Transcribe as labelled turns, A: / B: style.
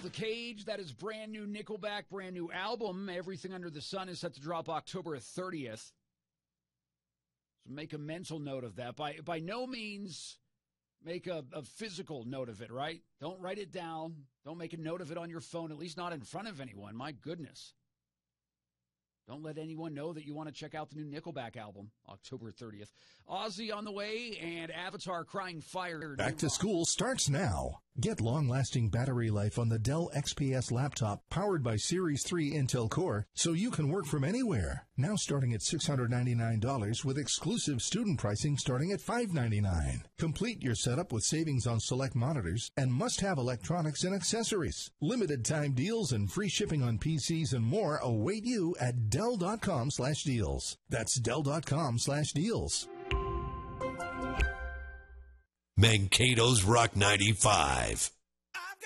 A: The Cage. That is brand new Nickelback, brand new album. Everything Under the Sun is set to drop October 30th. So make a mental note of that. By no means make a physical note of it, right? Don't write it down. Don't make a note of it on your phone, at least not in front of anyone. My goodness. Don't let anyone know that you want to check out the new Nickelback album, October 30th. Ozzy on the way and Avatar Crying Fire.
B: Back to school starts now. Get long-lasting battery life on the Dell XPS laptop powered by Series 3 Intel Core so you can work from anywhere. Now starting at $699 with exclusive student pricing starting at $599. Complete your setup with savings on select monitors and must-have electronics and accessories. Limited time deals and free shipping on PCs and more await you at Dell.com/deals. That's Dell.com/deals.
C: Mankato's Rock 95.